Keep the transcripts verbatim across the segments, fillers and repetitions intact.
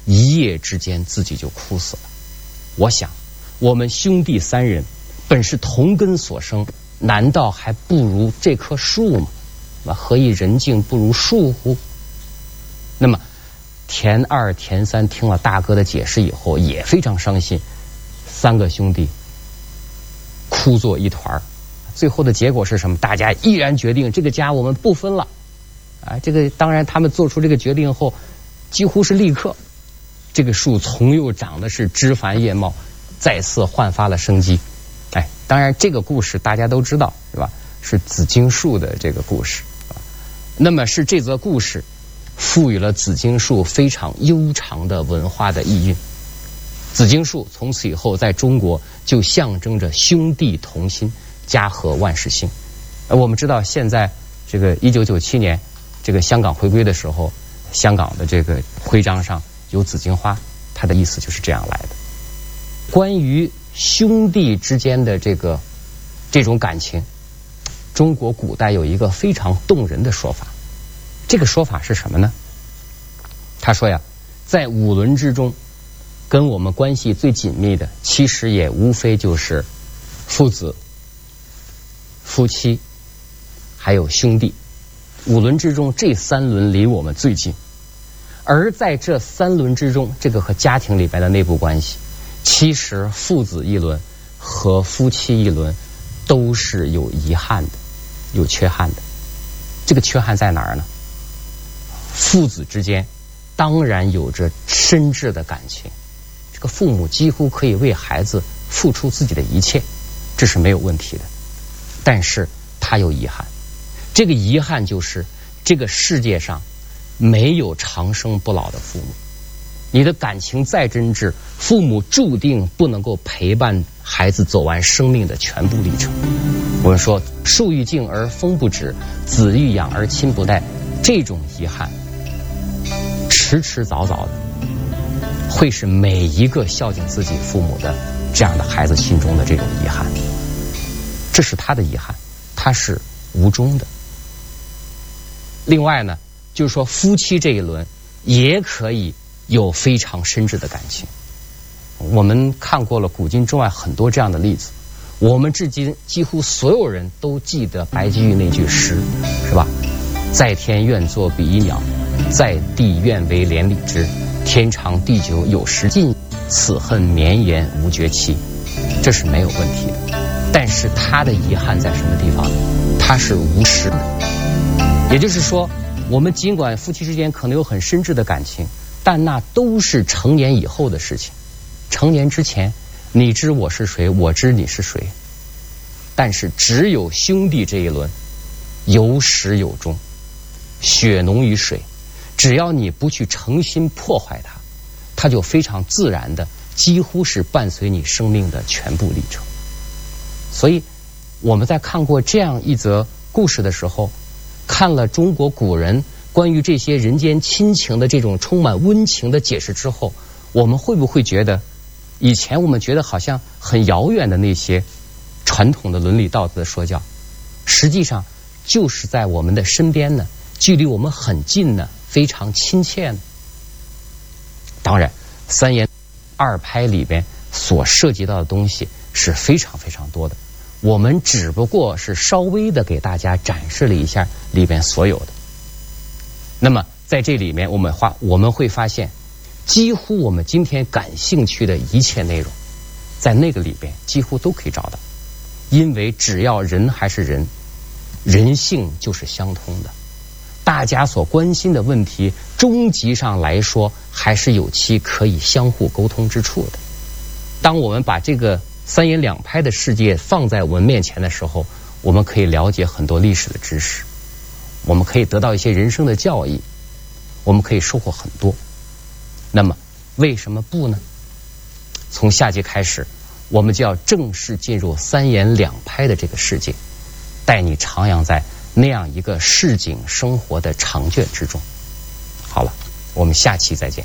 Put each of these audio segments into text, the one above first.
一夜之间自己就哭死了。我想，我们兄弟三人本是同根所生，难道还不如这棵树吗？何以人境不如树乎？那么田二、田三听了大哥的解释以后，也非常伤心，三个兄弟哭作一团。最后的结果是什么？大家毅然决定，这个家我们不分了。啊，这个当然，他们做出这个决定后，几乎是立刻，这个树从又长的是枝繁叶茂，再次焕发了生机。哎，当然这个故事大家都知道，是吧？是紫荆树的这个故事。那么是这则故事赋予了紫荆树非常悠长的文化的意蕴。紫荆树从此以后在中国就象征着兄弟同心，家和万事兴。呃，我们知道现在这个一九九七年这个香港回归的时候，香港的这个徽章上有紫荆花，它的意思就是这样来的。关于兄弟之间的这个这种感情，中国古代有一个非常动人的说法。这个说法是什么呢？他说呀，在五伦之中，跟我们关系最紧密的，其实也无非就是父子、夫妻，还有兄弟。五伦之中，这三伦离我们最近。而在这三伦之中，这个和家庭里边的内部关系，其实父子一伦和夫妻一伦都是有遗憾的，有缺憾的。这个缺憾在哪儿呢？父子之间当然有着深挚的感情，这个父母几乎可以为孩子付出自己的一切，这是没有问题的。但是他有遗憾，这个遗憾就是这个世界上没有长生不老的父母。你的感情再真挚，父母注定不能够陪伴孩子走完生命的全部历程。我们说树欲静而风不止，子欲养而亲不待，这种遗憾迟迟早早的会是每一个孝敬自己父母的这样的孩子心中的这种遗憾。这是他的遗憾，他是无中的。另外呢，就是说夫妻这一轮也可以有非常深挚的感情。我们看过了古今中外很多这样的例子，我们至今几乎所有人都记得白居易那句诗，是吧？在天愿作比翼鸟，在地愿为连理枝。天长地久有时尽，此恨绵延无绝期。这是没有问题的。但是他的遗憾在什么地方呢？他是无实的。也就是说，我们尽管夫妻之间可能有很深挚的感情，但那都是成年以后的事情。成年之前，你知我是谁，我知你是谁。但是只有兄弟这一轮，有始有终，血浓于水。只要你不去诚心破坏它，它就非常自然的，几乎是伴随你生命的全部历程。所以我们在看过这样一则故事的时候，看了中国古人关于这些人间亲情的这种充满温情的解释之后，我们会不会觉得以前我们觉得好像很遥远的那些传统的伦理道德的说教，实际上就是在我们的身边呢，距离我们很近呢，非常亲切呢。当然三言二拍里边所涉及到的东西是非常非常多的，我们只不过是稍微的给大家展示了一下里边所有的。那么在这里面我们话我们会发现，几乎我们今天感兴趣的一切内容，在那个里边几乎都可以找到。因为只要人还是人，人性就是相通的。大家所关心的问题，终极上来说还是有其可以相互沟通之处的。当我们把这个三言两拍的世界放在我们面前的时候，我们可以了解很多历史的知识，我们可以得到一些人生的教益，我们可以收获很多。那么为什么不呢？从下节开始，我们就要正式进入三言两拍的这个世界，带你徜徉在那样一个市井生活的长卷之中。好了，我们下期再见。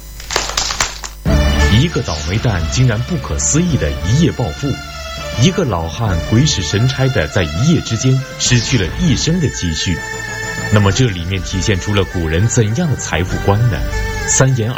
一个倒霉蛋竟然不可思议的一夜暴富，一个老汉鬼使神差的在一夜之间失去了一生的积蓄。那么这里面体现出了古人怎样的财富观呢？三言